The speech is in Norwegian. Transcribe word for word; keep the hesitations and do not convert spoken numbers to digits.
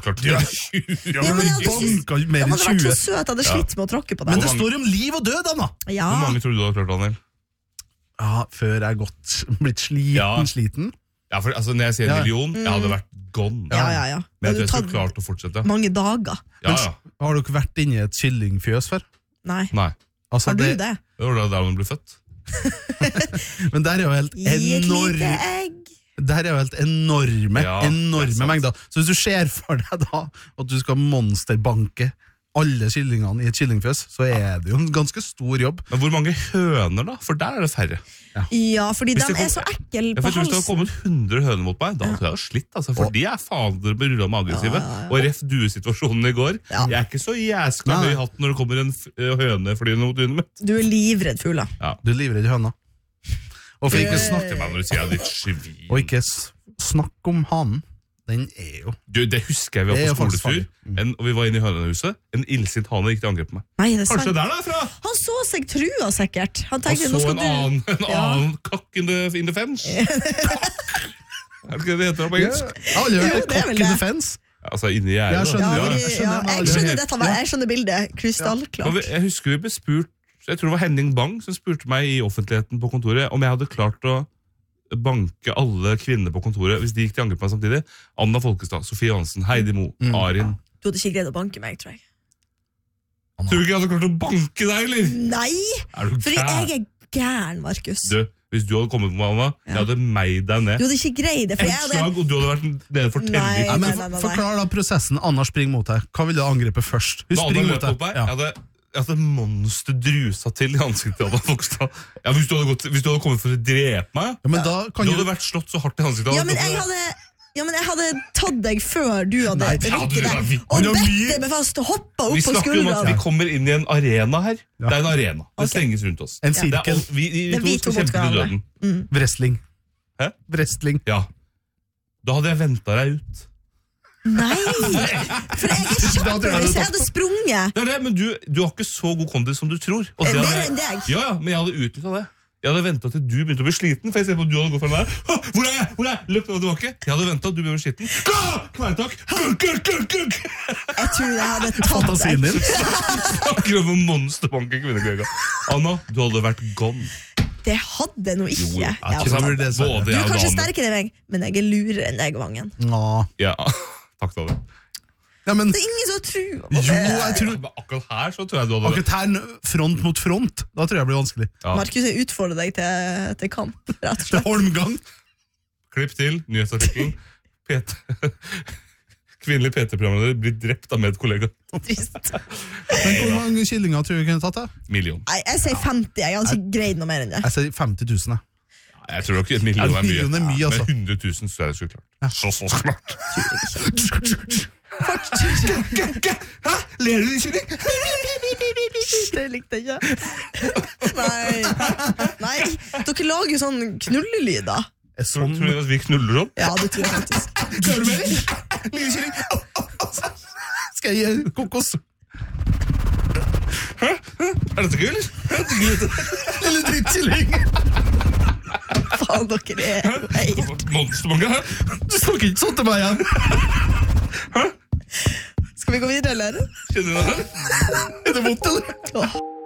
klart de er tjue. Ja, men jeg hadde banka mer ja, enn men det var tjue. så søt, jeg hadde slitt med å tråkke på Men den. det står om liv og død, Anna. Ja. Hvor mange tror du du har klart, Daniel? Ja, før jeg er godt blitt sliten, Ja. sliten. Ja, for altså, når jeg sier en Ja. million, jeg hadde vært gone. Ja, ja, ja. Men jeg tror Du jeg skulle tatt klart å fortsette. mange dager. Ja, ja. Har dere vært inne i et kyllingfjøs før? Nei. Nei, Altså, Har du det? det var da der man ble født. Men der er jo helt Gi et lite enorme egg. Der er jo helt enorme, Ja, det er enorme sant. mengder. Så hvis du ser for deg da at du skal monsterbanke alle kyllingene i et kyllingfjøs, så er det jo en ganske stor jobb. Men hvor mange høner da? For der er det færre. Ja, fordi Hvis de det kom- er så ekle Jeg på tror Hvis det hadde halsen. kommet hundre høner mot meg, da hadde jeg jo slitt. Altså, for de er fader berulla med aggressive. Og ref duesituasjonen i går. Ja. Jeg er ikke så jæskla Nei. høy i hatten når det kommer en f- høne flyende mot dynet mitt. Du er livredd fugler. Du er livredd høna. Og for ikke Eh. snakke, Til meg når du sier ditt svin. og ikke s- snakk om hanen. Den er jo Du, det husker jeg vi Det er var på jo faktisk skoletur, en, og vi var inne i hønehuset. En illsint hane gikk til angrep på meg. Nei, det er Kanskje sant. der det er fra? Han så seg trua, sikkert. Han Han tenkte, nå så skal en du... annen, en Ja. annen kakk in the, in the fence. Er det ikke det det heter på engelsk? Jeg har aldri hørt Jo, et det er cock vel in det. the fence. Altså inni Jeg gjerdet. skjønner, Ja, ja, fordi, jeg ja, skjønner, jeg jeg skjønner skjønner. dette, jeg skjønner bildet. Krystallklart. Jeg husker vi ble spurt, jeg tror det var Henning Bang som spurte meg i offentligheten på kontoret om jeg hadde klart å banke alle kvinner på kontoret hvis de gikk til angrep på meg samtidig. Anna Folkestad, Sofie Hansen, Heidi Mo, Mm. Arin. Du hadde ikke greid å banke meg, tror jeg. Tror du ikke jeg hadde klart å banke deg, eller? Nei, Er du fordi gæren? jeg er gæren, Markus. Du, hvis du hadde kommet på meg, Anna, jeg hadde meid deg ned. Du hadde ikke greid det, for Et jeg hadde... slag, og du hadde vært nede for Nei. telling. Nei, men nei, nei, nei. Forklar da prosessen. Anna springer mot deg. Hva vil du angripe først? Hun Da hadde springer jeg mot løpt opp deg. meg, jeg hadde, jeg hadde monster drusa til i ansiktet av Anna Folkestad. Ja, hvis, du hadde gått, hvis du hadde kommet for å drepe meg, Ja, men da kan du du... hadde vært slått så hardt i ansiktet. Ja, men jeg hadde... Ja, men jeg hadde tatt deg før du hadde Nei, det hadde rykket du da. deg. Vi- Og Men det var bedt mye- deg med fast og hoppa opp Vi på snakker jo om at vi skuldrene. kommer inn i en arena her. Det er en arena. Det Ok. stenges rundt oss. En Det er, sirkel. alt- vi, vi, Det er to vi skal to mot kjempe til hverandre. døden. Wrestling. Hæ? Wrestling. Ja. Da hadde jeg venta deg ut. Nei! For jeg er kjappere hvis jeg hadde sprunget. Det er det, men du, du har ikke så god kondis som du tror. Og Eh, det mer hadde- enn deg. Ja, ja, men jeg hadde utnytta det. Jeg hadde venta til du begynte å bli sliten. For jeg ser på at du hadde gått fra meg. «Hå, Hvor er jeg? Hvor er jeg? Løp nå tilbake. Jeg hadde venta, du ble sliten. Gå! Kvelertak! Gugg, gugg, gugg, gugg! Jeg tror jeg hadde tatt Fantasien deg. din. Snakker om en monsterbank i kvinnekollega. Anna, du hadde vært gone. Det hadde nå ikke. Jo, Jeg ja, hadde ikke sant? tatt det, deg. så- Både Du jeg er og kanskje Daniel. sterkere enn meg, men jeg er lurere enn deg, Vangen. Nå. Ja, takk til deg. Ja, men Det er ingen som tror på jo, det. jeg tror... Men akkurat her så tror jeg du hadde Akkurat her, n- front mot front, da tror jeg det blir vanskelig. Ja. Markus, jeg utfordrer deg til, til kamp, rett og Det slett. er Holmgang. Klipp til, nyhetsartikkelen. P T Kvinnelig P T-programleder blir drept av medkollega. Trist. Men hvor mange kyllinger tror du kunne tatt det? Million. Nei, jeg sier femti. Jeg hadde ikke greid noe mer enn det. Jeg sier femti tusen. jeg. Jeg tror ikke et million Ja, er mye. million er mye, altså. Men hundre tusen så er det så klart. Så, så klart. Hæ? Ler du, kylling? Det likte jeg ikke. Nei. Nei, dere lager jo sånn knullelyder. Er Tror sånn... tror du at vi knuller sånn? Ja, det tror jeg faktisk. Klarer du med det? Lille kylling. Skal jeg gi kokos? Er dette gøy, eller? Lille drittkylling. Faen, dere er jo helt... Monsterbanke her. Du snakker ikke sånn til meg igjen. Skal vi gå videre, eller? Kjenner du det? Er det vondt, eller? Åh.